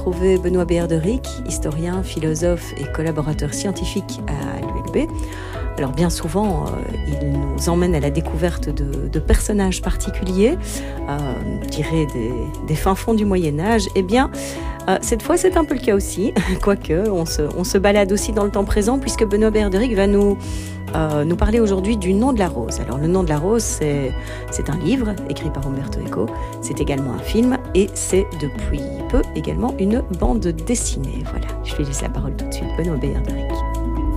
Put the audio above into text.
retrouver Benoît Béarderic, historien, philosophe et collaborateur scientifique à l'ULB. Alors bien souvent, il nous emmène à la découverte de personnages particuliers, tirés des fins fonds du Moyen-Âge. Eh bien, cette fois, c'est un peu le cas aussi, quoique on se balade aussi dans le temps présent, puisque Benoît Béarderic va nous parler aujourd'hui du Nom de la Rose. Alors, le Nom de la Rose, c'est un livre écrit par Umberto Eco, c'est également un film, et c'est depuis peu également une bande dessinée. Voilà, je lui laisse la parole tout de suite, Benoît Béarderic.